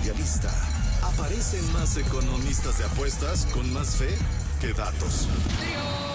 Mundialista. Aparecen más economistas de apuestas con más fe que datos.